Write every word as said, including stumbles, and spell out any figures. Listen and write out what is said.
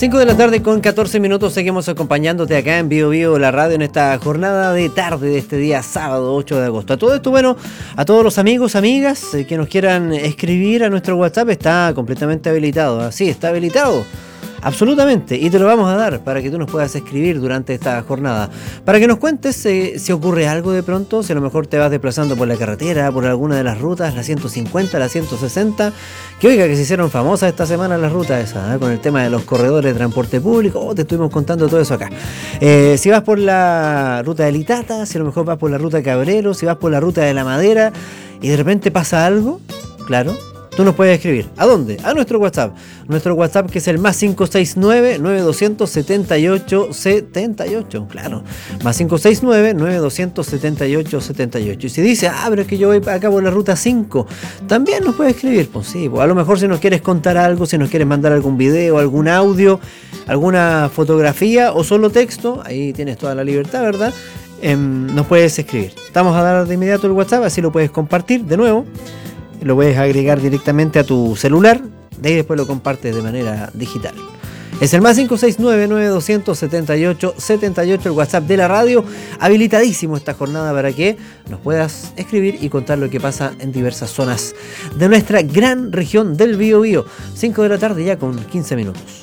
cinco de la tarde con catorce minutos, seguimos acompañándote acá en Bio Bio, la radio, en esta jornada de tarde de este día sábado ocho de agosto. A todo esto, bueno, a todos los amigos, amigas eh, que nos quieran escribir a nuestro WhatsApp, está completamente habilitado. Así, está habilitado. Absolutamente, y te lo vamos a dar para que tú nos puedas escribir durante esta jornada, para que nos cuentes eh, si ocurre algo de pronto, si a lo mejor te vas desplazando por la carretera, por alguna de las rutas, la ciento cincuenta, la ciento sesenta, que oiga que se hicieron famosas esta semana las rutas esas, ¿eh? Con el tema de los corredores de transporte público. Oh, te estuvimos contando todo eso acá. Eh, si vas por la ruta de Litata, si a lo mejor vas por la ruta de Cabrero, si vas por la ruta de La Madera y de repente pasa algo, claro, tú nos puedes escribir. ¿A dónde? A nuestro WhatsApp. Nuestro WhatsApp, que es el más cinco seis nueve, nueve dos cero cero, siete ocho siete ocho. Claro. Más cinco seis nueve, nueve dos cero cero, siete ocho siete ocho. Y si dice, ah, pero es que yo voy acá por la ruta cinco, también nos puedes escribir. Pues sí, pues a lo mejor si nos quieres contar algo, si nos quieres mandar algún video, algún audio, alguna fotografía o solo texto, ahí tienes toda la libertad, ¿verdad? Eh, nos puedes escribir. Estamos a dar de inmediato el WhatsApp, así lo puedes compartir de nuevo. Lo puedes agregar directamente a tu celular, de ahí después lo compartes de manera digital. Es el más cinco seis nueve, nueve dos cero cero, siete ocho siete ocho, el WhatsApp de la radio, habilitadísimo esta jornada para que nos puedas escribir y contar lo que pasa en diversas zonas de nuestra gran región del Biobío. cinco de la tarde ya con quince minutos.